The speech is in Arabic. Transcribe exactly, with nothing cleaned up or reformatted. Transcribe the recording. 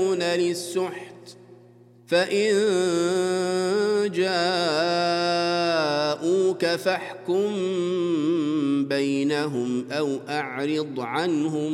للسحت فإن جاءوك فاحكم بينهم أو أعرض عنهم